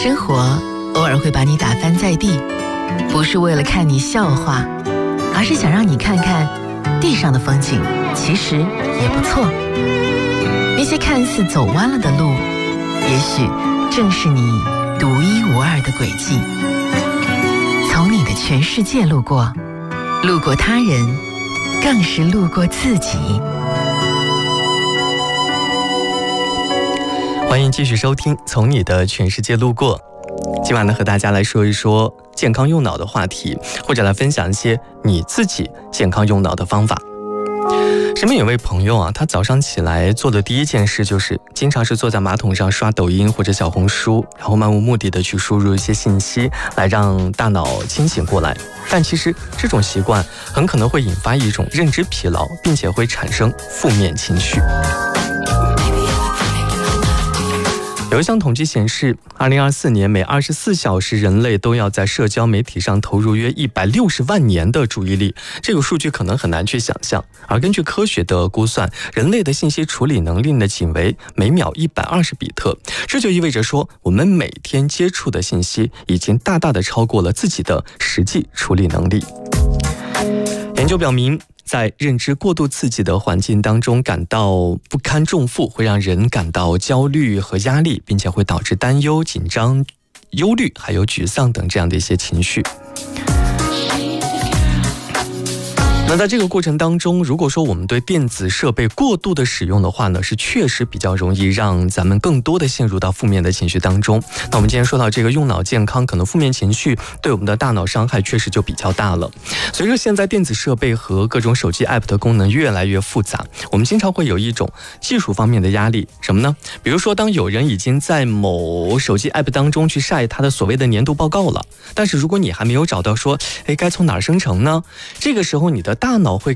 生活偶尔会把你打翻在地，不是为了看你笑话，而是想让你看看地上的风景其实也不错。那些看似走弯了的路，也许正是你独一无二的轨迹。从你的全世界路过，路过他人，更是路过自己。 欢迎继续收听《从你的全世界路过》。今晚呢，和大家来说一说健康用脑的话题，或者来分享一些你自己健康用脑的方法。身边有位朋友啊，他早上起来做的第一件事就是经常是坐在马桶上刷抖音或者小红书，然后漫无目的的去输入一些信息来让大脑清醒过来。但其实这种习惯很可能会引发一种认知疲劳，并且会产生负面情绪。有一项统计显示，2024年每24小时人类都要在社交媒体上投入约160万年的注意力，这个数据可能很难去想象。而根据科学的估算，人类的信息处理能力呢仅为每秒120比特，这就意味着说，我们每天接触的信息已经大大的超过了自己的实际处理能力。研究表明，在认知过度刺激的环境当中感到不堪重负，会让人感到焦虑和压力，并且会导致担忧、紧张、忧虑还有沮丧等这样的一些情绪。那在这个过程当中，如果说我们对电子设备过度的使用的话呢，是确实比较容易让咱们更多的陷入到负面的情绪当中。那我们今天说到这个用脑健康，可能负面情绪对我们的大脑伤害确实就比较大了。随着现在电子设备和各种手机 app 的功能越来越复杂，我们经常会有一种技术方面的压力。什么呢？比如说当有人已经在某手机 app 当中去晒他的所谓的年度报告了，但是如果你还没有找到说该从哪儿生成呢，这个时候你的大脑会